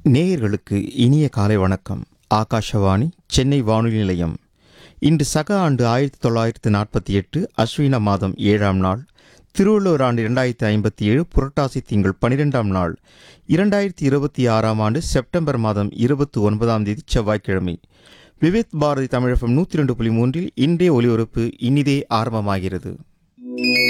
நேயர்களுக்கு இனிய காலை வணக்கம். ஆகாஷவாணி சென்னை வானொலி நிலையம். இன்று சக ஆண்டு 1948 அஸ்வின மாதம் 7ஆம் நாள், திருவள்ளுவர் ஆண்டு 2057 புரட்டாசி திங்கள் 12ஆம் நாள், 2026ஆம் ஆண்டு செப்டம்பர் மாதம் 29ஆம் தேதி செவ்வாய்க்கிழமை. விவித் பாரதி தமிழகம் 102.3 இன்றைய ஒலிபரப்பு இனிதே ஆரம்பமாகிறது.